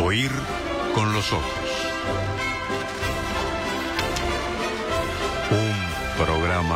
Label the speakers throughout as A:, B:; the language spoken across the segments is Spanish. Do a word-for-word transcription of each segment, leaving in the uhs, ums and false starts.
A: Oír con los ojos. Un programa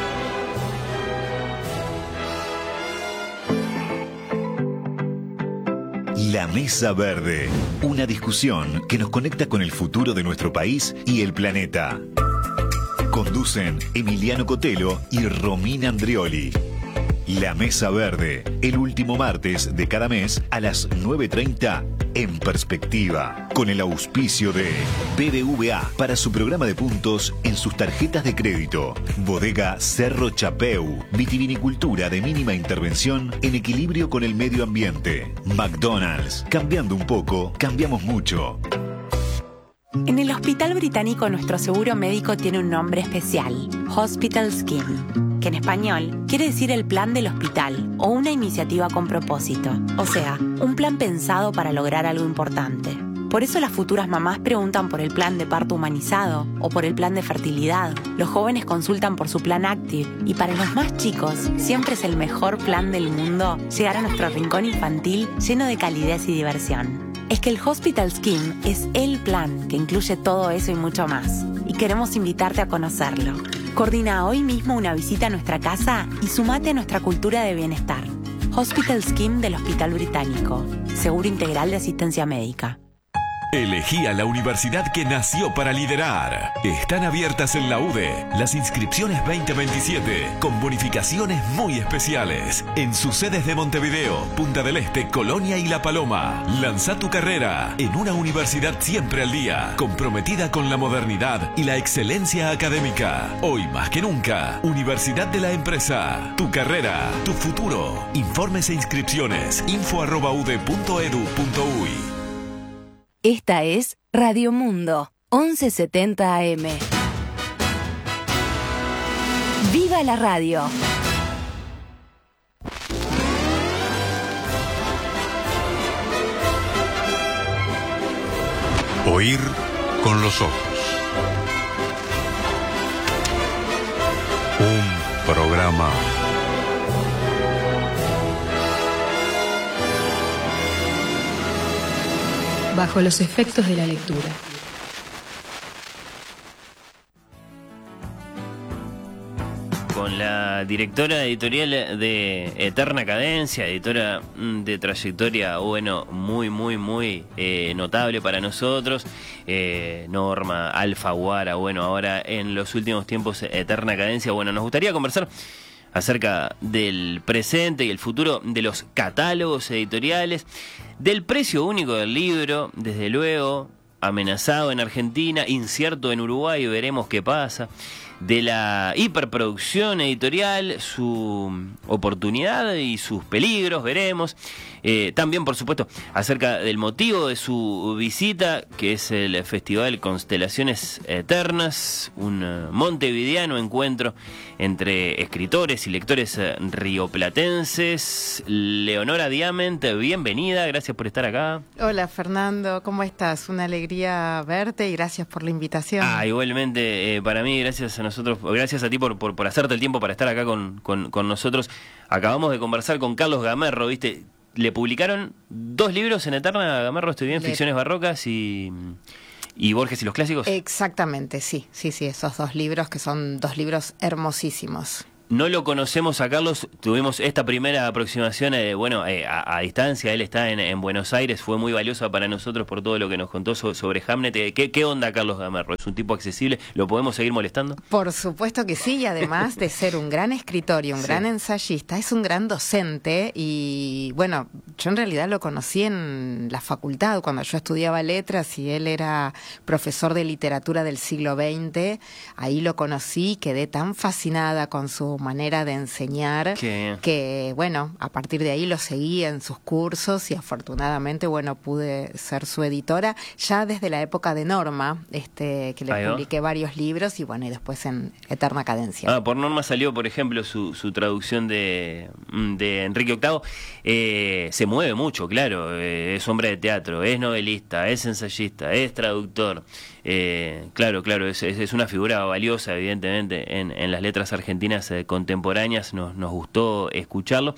B: La Mesa Verde, una discusión que nos conecta con el futuro de nuestro país y el planeta. Conducen Emiliano Cotelo y Romina Andrioli. La Mesa Verde, el último martes de cada mes a las nueve treinta en Perspectiva, con el auspicio de B B V A para su programa de puntos en sus tarjetas de crédito. Bodega Cerro Chapeu, vitivinicultura de mínima intervención en equilibrio con el medio ambiente. McDonald's, cambiando un poco, cambiamos mucho.
C: En el Hospital Británico nuestro seguro médico tiene un nombre especial, Hospital Scheme, que en español quiere decir el plan del hospital o una iniciativa con propósito, o sea, un plan pensado para lograr algo importante. Por eso las futuras mamás preguntan por el plan de parto humanizado o por el plan de fertilidad. Los jóvenes consultan por su plan Active y para los más chicos siempre es el mejor plan del mundo llegar a nuestro rincón infantil lleno de calidez y diversión. Es que el Hospital Scheme es el plan que incluye todo eso y mucho más. Y queremos invitarte a conocerlo. Coordina hoy mismo una visita a nuestra casa y sumate a nuestra cultura de bienestar. Hospital Scheme del Hospital Británico. Seguro integral de asistencia médica.
D: Elegí a la universidad que nació para liderar. Están abiertas en la U D E las inscripciones veinte veintisiete con bonificaciones muy especiales en sus sedes de Montevideo, Punta del Este, Colonia y La Paloma. Lanza tu carrera en una universidad siempre al día, comprometida con la modernidad y la excelencia académica. Hoy más que nunca, Universidad de la Empresa. Tu carrera, tu futuro. Informes e inscripciones info arroba ude punto edu punto uy.
E: Esta es Radio Mundo, once setenta A M. ¡Viva la radio!
A: Oír con los ojos. Un programa
F: bajo los efectos de la lectura.
G: Con la directora editorial de Eterna Cadencia, editora de trayectoria, bueno, muy, muy, muy eh, notable para nosotros, eh, Norma Alfaguara, bueno, ahora en los últimos tiempos Eterna Cadencia, bueno, nos gustaría conversar acerca del presente y el futuro de los catálogos editoriales, del precio único del libro, desde luego, amenazado en Argentina, incierto en Uruguay, veremos qué pasa, de la hiperproducción editorial, su oportunidad y sus peligros, veremos. Eh, también, por supuesto, acerca del motivo de su visita, que es el Festival Constelaciones Eternas, un uh, montevideano encuentro entre escritores y lectores uh, rioplatenses. Leonora Diament, bienvenida, gracias por estar acá.
H: Hola Fernando, ¿cómo estás? Una alegría verte y gracias por la invitación.
G: Ah, igualmente eh, para mí, gracias a nosotros, gracias a ti por, por, por hacerte el tiempo para estar acá con, con, con nosotros. Acabamos de conversar con Carlos Gamerro, ¿viste? Le publicaron dos libros en Eterna, Gamerro, estoy bien, Le... Ficciones Barrocas y, y Borges y los Clásicos.
H: Exactamente, sí, sí, sí, esos dos libros que son dos libros hermosísimos.
G: No lo conocemos a Carlos, tuvimos esta primera aproximación, eh, bueno, eh, a, a distancia, él está en, en Buenos Aires, fue muy valiosa para nosotros por todo lo que nos contó so, sobre Hamlet. ¿Qué, ¿Qué onda Carlos Gamerro? ¿Es un tipo accesible? ¿Lo podemos seguir molestando?
H: Por supuesto que sí, y además de ser un gran escritor y un sí. gran ensayista, es un gran docente y, bueno, yo en realidad lo conocí en la facultad, cuando yo estudiaba letras y él era profesor de literatura del siglo veinte, ahí lo conocí, quedé tan fascinada con su manera de enseñar ¿Qué? que, bueno, a partir de ahí lo seguí en sus cursos y afortunadamente, bueno, pude ser su editora ya desde la época de Norma, este que le Ahí publiqué va. varios libros y, bueno, y después en Eterna Cadencia.
G: Ah, por Norma salió, por ejemplo, su, su traducción de, de Enrique octavo. Eh, se mueve mucho, claro, eh, es hombre de teatro, es novelista, es ensayista, es traductor. Eh, claro, claro, es, es, es una figura valiosa, evidentemente, en, en las letras argentinas eh, contemporáneas, nos, nos gustó escucharlo.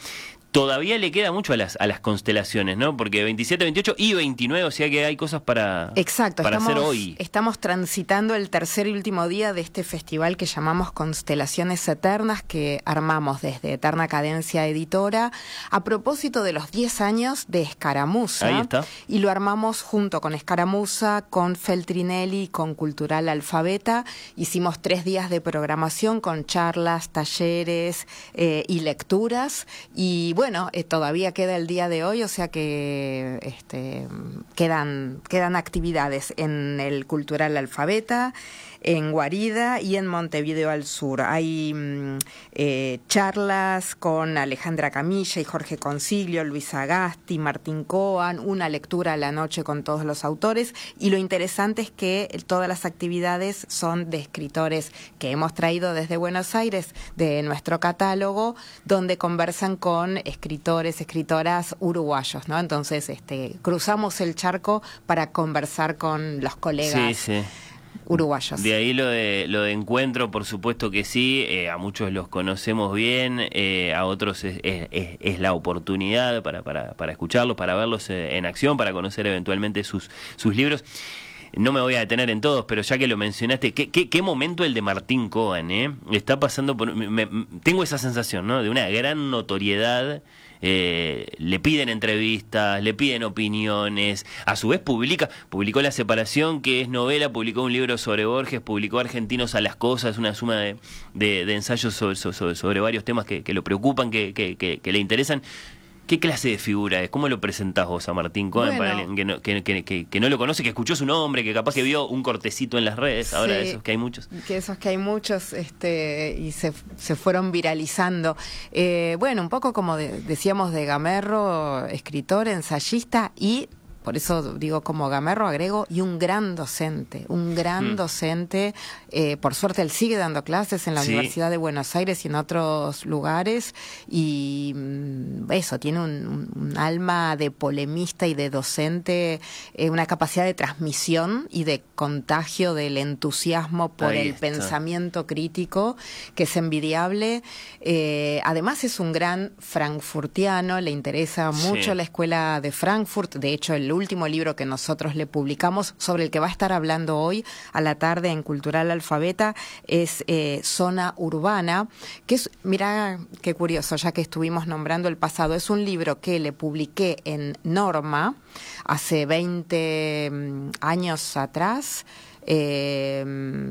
G: todavía le queda mucho a las a las constelaciones, ¿no? Porque veintisiete, veintiocho y veintinueve, o sea que hay cosas para,
H: Exacto,
G: para
H: estamos,
G: hacer hoy.
H: Estamos transitando el tercer y último día de este festival que llamamos Constelaciones Eternas, que armamos desde Eterna Cadencia Editora, a propósito de los diez años de Escaramuza.
G: Ahí está.
H: Y lo armamos junto con Escaramuza, con Feltrinelli, con Cultural Alfabeta. Hicimos tres días de programación con charlas, talleres eh, y lecturas. Y bueno, eh, todavía queda el día de hoy, o sea que este, quedan, quedan actividades en el Cultural Alfabeta, en Guarida y en Montevideo al Sur. Hay mm, eh, charlas con Alejandra Camilla y Jorge Consiglio, Luisa Agasti, Martín Coan, una lectura a la noche con todos los autores, y lo interesante es que todas las actividades son de escritores que hemos traído desde Buenos Aires, de nuestro catálogo, donde conversan con escritores, escritoras uruguayos, ¿no? Entonces, este, cruzamos el charco para conversar con los colegas.
G: Sí, sí.
H: Uruguayos.
G: De ahí lo de lo de encuentro, por supuesto que sí, eh, a muchos los conocemos bien, eh, a otros es, es, es la oportunidad para, para, para escucharlos, para verlos en acción, para conocer eventualmente sus, sus libros. No me voy a detener en todos, pero ya que lo mencionaste, ¿qué, qué, qué momento el de Martín Coan, ¿eh? Está pasando por... Me, me, tengo esa sensación, ¿no? De una gran notoriedad. Eh, le piden entrevistas, le piden opiniones, a su vez publica, publicó La Separación, que es novela, publicó un libro sobre Borges, publicó Argentinos a las Cosas, una suma de, de, de ensayos sobre, sobre, sobre varios temas que, que lo preocupan, que, que, que, que le interesan. ¿Qué clase de figura es? ¿Cómo lo presentás vos a Martín Coan?
H: Bueno,
G: para alguien que no, que, que, que, que no lo conoce, que escuchó su nombre, que capaz que vio un cortecito en las redes, ahora
H: sí,
G: de esos que hay muchos.
H: Que esos que hay muchos este, y se, se fueron viralizando. Eh, bueno, un poco como de, decíamos de Gamerro, escritor, ensayista y... Por eso digo, como Gamerro agrego, y un gran docente, un gran mm. docente. Eh, por suerte él sigue dando clases en la
G: sí.
H: Universidad de Buenos Aires y en otros lugares. Y mm, eso, tiene un, un, un alma de polemista y de docente, eh, una capacidad de transmisión y de contagio del entusiasmo por
G: Ahí
H: el
G: está.
H: pensamiento crítico, que es envidiable. Eh, además es un gran frankfurtiano, le interesa mucho
G: sí.
H: la escuela de Frankfurt. De hecho, el último libro que nosotros le publicamos, sobre el que va a estar hablando hoy a la tarde en Cultural Alfabeta, es eh, Zona Urbana, que es, mira qué curioso, ya que estuvimos nombrando el pasado, es un libro que le publiqué en Norma hace veinte años atrás, Eh,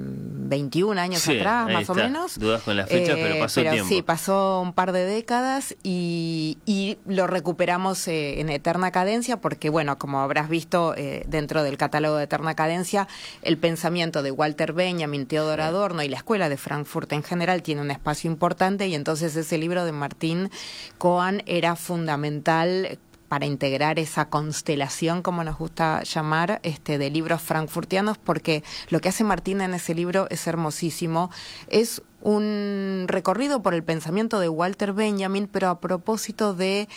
H: veintiún años
G: sí,
H: atrás, más
G: está.
H: o menos.
G: Dudas con las fechas,
H: eh,
G: pero pasó
H: pero
G: tiempo.
H: Sí, pasó un par de décadas y, y lo recuperamos eh, en Eterna Cadencia porque, bueno, como habrás visto eh, dentro del catálogo de Eterna Cadencia, el pensamiento de Walter Benjamin, Teodoro Adorno y la escuela de Frankfurt en general tiene un espacio importante, y entonces ese libro de Martín Coan era fundamental para integrar esa constelación, como nos gusta llamar, este, de libros frankfurtianos, porque lo que hace Martín en ese libro es hermosísimo. Es un recorrido por el pensamiento de Walter Benjamin, pero a propósito de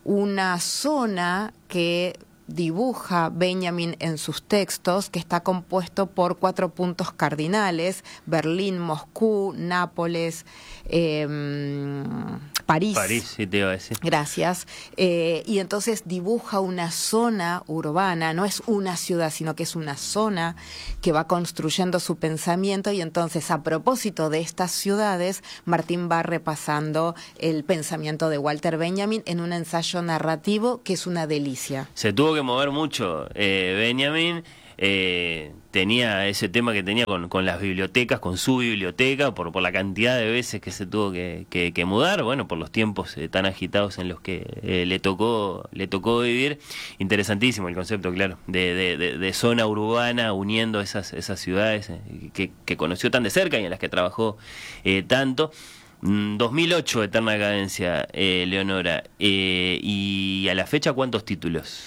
H: una zona que dibuja Benjamin en sus textos, que está compuesto por cuatro puntos cardinales: Berlín, Moscú, Nápoles, eh, París.
G: París, sí te iba a decir.
H: Gracias. Eh, y entonces dibuja una zona urbana, no es una ciudad, sino que es una zona que va construyendo su pensamiento, y entonces a propósito de estas ciudades, Martín va repasando el pensamiento de Walter Benjamin en un ensayo narrativo que es una delicia.
G: Se tuvo que mover mucho eh, Benjamin. Eh, tenía ese tema que tenía con, con las bibliotecas, con su biblioteca, por, por la cantidad de veces que se tuvo que, que, que mudar, bueno, por los tiempos eh, tan agitados en los que eh, le tocó le tocó vivir. Interesantísimo el concepto, claro, de, de, de, de zona urbana uniendo esas, esas ciudades eh, que, que conoció tan de cerca y en las que trabajó eh, tanto. dos mil ocho, Eterna Cadencia, eh, Leonora, eh, y a la fecha, ¿cuántos títulos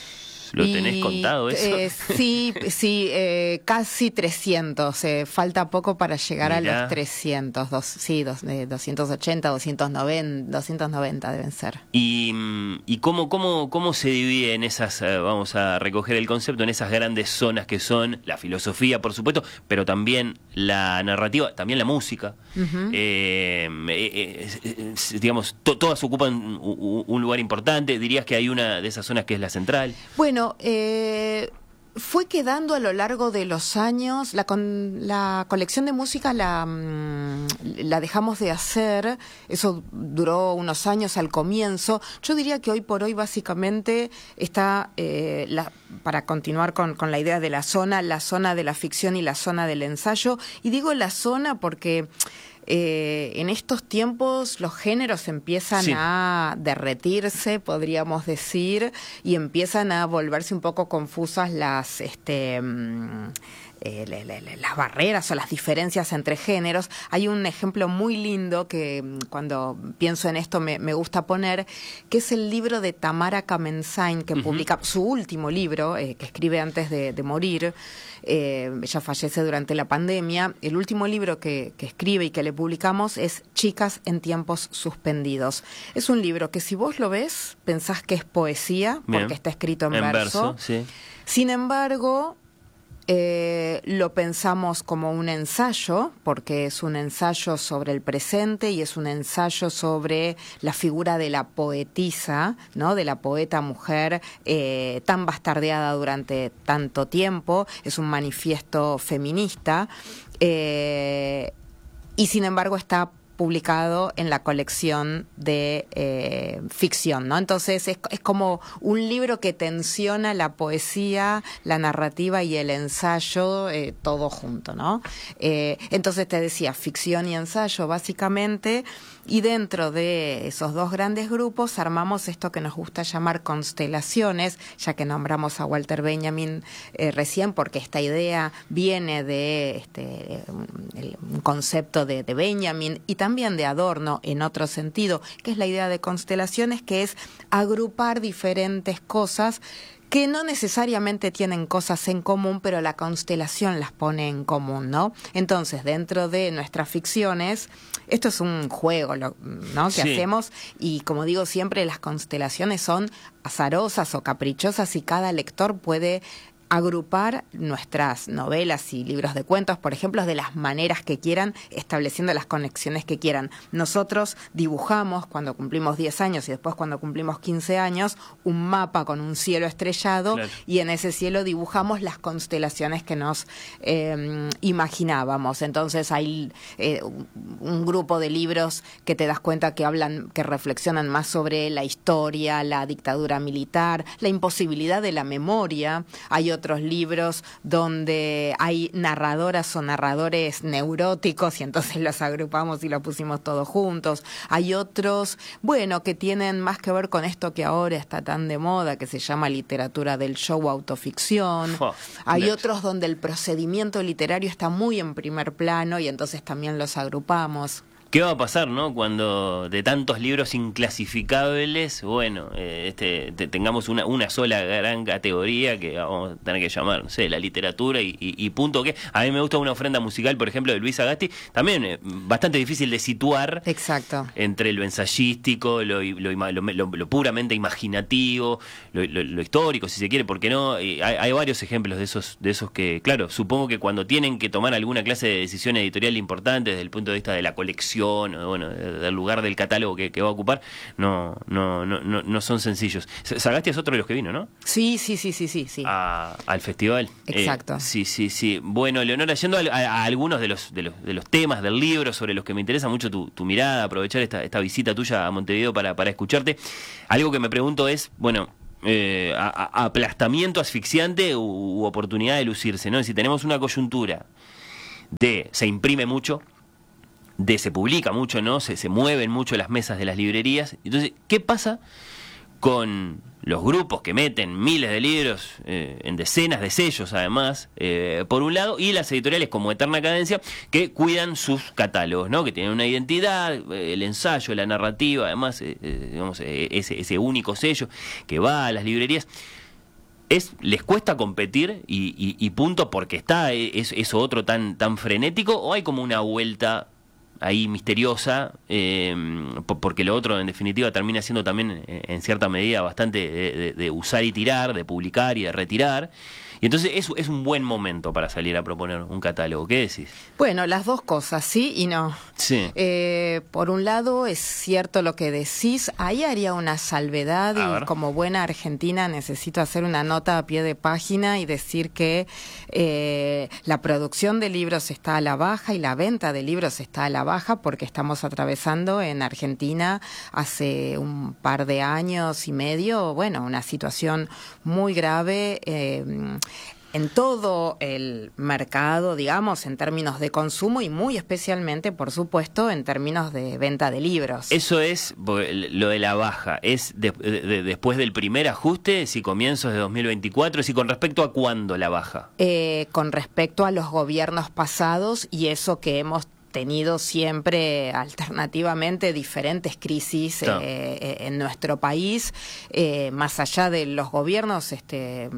G: ¿Lo
H: Y,
G: tenés contado eso?
H: Eh, sí, sí, eh, casi trescientos. Eh, falta poco para llegar
G: Mirá.
H: a los trescientos. Dos, sí, dos, eh, doscientos ochenta, doscientos noventa, doscientos noventa deben ser.
G: ¿Y, y cómo, cómo, cómo se divide en esas, eh, vamos a recoger el concepto, en esas grandes zonas que son la filosofía, por supuesto, pero también la narrativa, también la música?
H: Uh-huh.
G: eh, eh, eh, eh, digamos, to, todas ocupan un, un lugar importante. ¿Dirías que hay una de esas zonas que es la central?
H: Bueno, eh, fue quedando a lo largo de los años, la, con, la colección de música la, la dejamos de hacer, eso duró unos años al comienzo. Yo diría que hoy por hoy básicamente está, eh, la, para continuar con, con la idea de la zona, la zona de la ficción y la zona del ensayo, y digo la zona porque... Eh, en estos tiempos los géneros empiezan sí. a derretirse, podríamos decir, y empiezan a volverse un poco confusas las este mm, eh, le, le, le, las barreras o las diferencias entre géneros. Hay un ejemplo muy lindo que cuando pienso en esto me, me gusta poner, que es el libro de Tamara Kamensain, que uh-huh. publica su último libro, eh, que escribe antes de, de morir. Eh, ella fallece durante la pandemia. El último libro que, que escribe y que le publicamos es Chicas en tiempos suspendidos. Es un libro que si vos lo ves, pensás que es poesía,
G: Bien.
H: porque está escrito en,
G: en
H: verso.
G: verso sí.
H: Sin embargo, eh, lo pensamos como un ensayo, porque es un ensayo sobre el presente y es un ensayo sobre la figura de la poetisa, ¿no? De la poeta mujer eh, tan bastardeada durante tanto tiempo. Es un manifiesto feminista eh, y sin embargo está publicado en la colección de eh, ficción, ¿no? Entonces es, es como un libro que tensiona la poesía, la narrativa y el ensayo eh, todo junto, ¿no? Eh, entonces te decía, ficción y ensayo básicamente, y dentro de esos dos grandes grupos armamos esto que nos gusta llamar constelaciones, ya que nombramos a Walter Benjamin eh, recién, porque esta idea viene de este el, un concepto de, de Benjamin y también de Adorno en otro sentido, que es la idea de constelaciones, que es agrupar diferentes cosas que no necesariamente tienen cosas en común, pero la constelación las pone en común, ¿no? Entonces, dentro de nuestras ficciones, esto es un juego, ¿no? Que sí. hacemos, y como digo siempre, las constelaciones son azarosas o caprichosas y cada lector puede agrupar nuestras novelas y libros de cuentos, por ejemplo, de las maneras que quieran, estableciendo las conexiones que quieran. Nosotros dibujamos cuando cumplimos diez años y después cuando cumplimos quince años un mapa con un cielo estrellado, claro. Y en ese cielo dibujamos las constelaciones que nos eh, imaginábamos. Entonces hay eh, un grupo de libros que te das cuenta que hablan, que reflexionan más sobre la historia, la dictadura militar, la imposibilidad de la memoria. Hay otros libros donde hay narradoras o narradores neuróticos y entonces los agrupamos y los pusimos todos juntos. Hay otros, bueno, que tienen más que ver con esto que ahora está tan de moda, que se llama literatura del show, autoficción. Oh, hay net. Otros donde el procedimiento literario está muy en primer plano y entonces también los agrupamos.
G: ¿Qué va a pasar, no? Cuando de tantos libros inclasificables, bueno, eh, este, te, tengamos una, una sola gran categoría que vamos a tener que llamar, no sé, la literatura y, y, y punto. Que a mí me gusta una ofrenda musical, por ejemplo, de Luis Sagasti, también eh, bastante difícil de situar.
H: Exacto.
G: Entre lo ensayístico, lo, lo, lo, lo, lo puramente imaginativo, lo, lo, lo histórico, si se quiere, porque no. Hay, hay varios ejemplos de esos, de esos que, claro, supongo que cuando tienen que tomar alguna clase de decisión editorial importante desde el punto de vista de la colección, o bueno, del lugar del catálogo que, que va a ocupar, no, no, no, no, no son sencillos. Sagasti es otro de los que vino, ¿no?
H: Sí, sí, sí, sí, sí, sí.
G: A, al festival.
H: Exacto.
G: Eh, sí, sí, sí. Bueno, Leonora, yendo a, a, a algunos de los, de los de los temas del libro sobre los que me interesa mucho tu, tu mirada, aprovechar esta, esta visita tuya a Montevideo para, para escucharte. Algo que me pregunto es, bueno, eh, a, a, aplastamiento asfixiante u, u oportunidad de lucirse, ¿no? Si tenemos una coyuntura de se imprime mucho, de se publica mucho, ¿no? Se, se mueven mucho las mesas de las librerías. Entonces, ¿qué pasa con los grupos que meten miles de libros eh, en decenas de sellos, además, eh, por un lado, y las editoriales como Eterna Cadencia, que cuidan sus catálogos, ¿no? Que tienen una identidad, eh, el ensayo, la narrativa, además, eh, eh, digamos, eh, ese, ese único sello que va a las librerías? es les cuesta competir y, y, y punto porque está es, eso otro tan, tan frenético, o hay como una vuelta ahí misteriosa, eh, porque lo otro en definitiva termina siendo también eh, en cierta medida bastante de, de, de usar y tirar, de publicar y de retirar. Y entonces es, es un buen momento para salir a proponer un catálogo. ¿Qué decís?
H: Bueno, las dos cosas, sí y no.
G: Sí.
H: Eh, por un lado, es cierto lo que decís. Ahí haría una salvedad y como buena argentina necesito hacer una nota a pie de página y decir que eh, la producción de libros está a la baja y la venta de libros está a la baja porque estamos atravesando en Argentina hace un par de años y medio, bueno, una situación muy grave eh, en todo el mercado, digamos, en términos de consumo y muy especialmente, por supuesto, en términos de venta de libros.
G: Eso es lo de la baja, es de, de, de, después del primer ajuste, si comienzos de dos mil veinticuatro, si con respecto a cuándo la baja.
H: Eh, con respecto a los gobiernos pasados y eso que hemos tenido siempre alternativamente diferentes crisis
G: no.
H: eh, en nuestro país, eh, más allá de los gobiernos, este,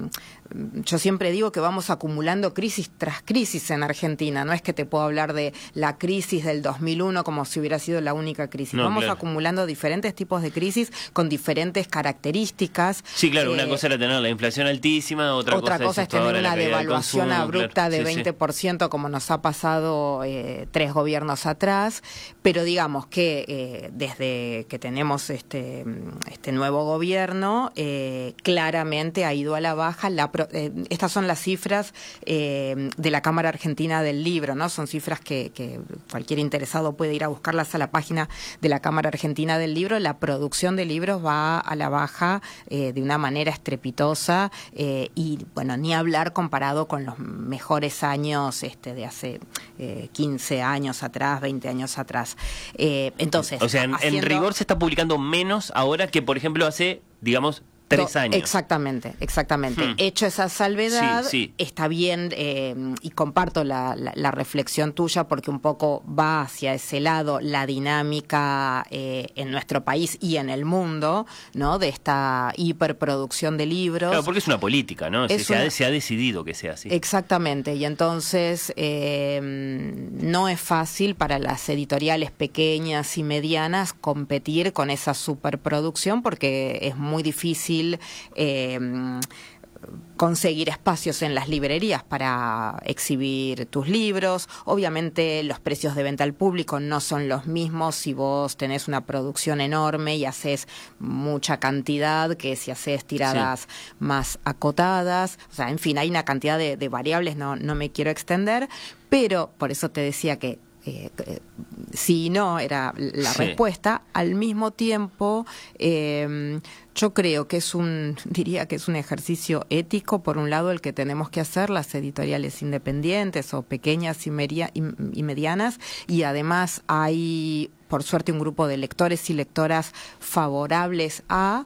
H: yo siempre digo que vamos acumulando crisis tras crisis en Argentina, no es que te puedo hablar de la crisis del dos mil uno como si hubiera sido la única crisis,
G: no,
H: vamos
G: claro.
H: acumulando diferentes tipos de crisis con diferentes características.
G: Sí, claro,
H: eh,
G: una cosa era tener la inflación altísima, otra,
H: otra cosa, cosa es tener una devaluación
G: consumo,
H: abrupta
G: claro.
H: de
G: sí,
H: veinte por ciento
G: sí.
H: como nos ha pasado eh, tres gobiernos atrás, pero digamos que eh, desde que tenemos este, este nuevo gobierno, eh, claramente ha ido a la baja. La pro, eh, estas son las cifras eh, de la Cámara Argentina del Libro, ¿no? Son cifras que, que cualquier interesado puede ir a buscarlas a la página de la Cámara Argentina del Libro. La producción de libros va a la baja eh, de una manera estrepitosa eh, y, bueno, ni hablar comparado con los mejores años este, de hace eh, quince años atrás, veinte años atrás. Eh, entonces,
G: o sea, en, haciendo... en rigor se está publicando menos ahora que, por ejemplo, hace, digamos, tres años.
H: Exactamente, exactamente. Hmm. Hecho esa salvedad,
G: sí, sí.
H: está bien eh, y comparto la, la, la reflexión tuya porque un poco va hacia ese lado la dinámica eh, en nuestro país y en el mundo, ¿no? De esta hiperproducción de libros.
G: Claro, porque es una política, ¿no? Se, se, una... ha, se ha decidido que sea así.
H: Exactamente, y entonces eh, no es fácil para las editoriales pequeñas y medianas competir con esa superproducción porque es muy difícil Eh, conseguir espacios en las librerías para exhibir tus libros. Obviamente los precios de venta al público no son los mismos si vos tenés una producción enorme y haces mucha cantidad que si haces tiradas sí. más acotadas. O sea, en fin, hay una cantidad de, de variables, no, no me quiero extender, pero por eso te decía que Eh, eh, sí y no era la sí. respuesta. Al mismo tiempo, eh, yo creo que es un, diría que es un ejercicio ético, por un lado, el que tenemos que hacer las editoriales independientes o pequeñas y, media, y, y medianas, y además hay, por suerte, un grupo de lectores y lectoras favorables a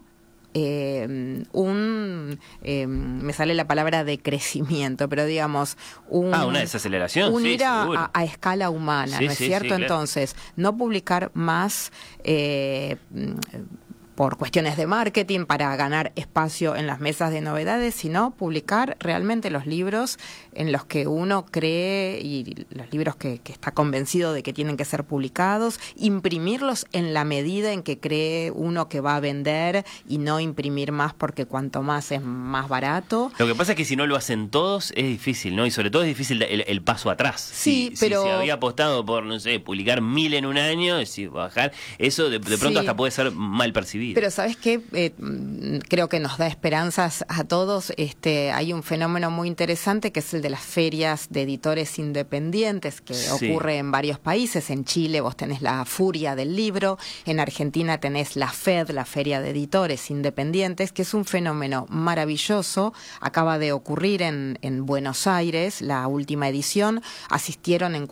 H: Eh, un, eh, me sale la palabra de crecimiento, pero digamos, un,
G: ah, una desaceleración,
H: un
G: sí,
H: ir a,
G: seguro.
H: a, a escala humana,
G: sí,
H: ¿no es
G: sí,
H: cierto?
G: Sí, claro.
H: Entonces, no publicar más eh, por cuestiones de marketing para ganar espacio en las mesas de novedades, sino publicar realmente los libros en los que uno cree y los libros que, que está convencido de que tienen que ser publicados, imprimirlos en la medida en que cree uno que va a vender y no imprimir más porque cuanto más es más barato.
G: Lo que pasa es que si no lo hacen todos es difícil, ¿no? Y sobre todo es difícil el, el paso atrás.
H: Sí,
G: si,
H: pero...
G: Si se había apostado por, no sé, publicar mil en un año, si bajar, eso de, de pronto sí. hasta puede ser mal percibido.
H: Pero ¿sabes qué? Eh, creo que nos da esperanzas a todos. Este, hay un fenómeno muy interesante que es el de las ferias de editores independientes que sí. ocurre en varios países. En Chile vos tenés la Furia del Libro, en Argentina tenés la FED, la Feria de Editores Independientes, que es un fenómeno maravilloso. Acaba de ocurrir en, en Buenos Aires, la última edición. Asistieron en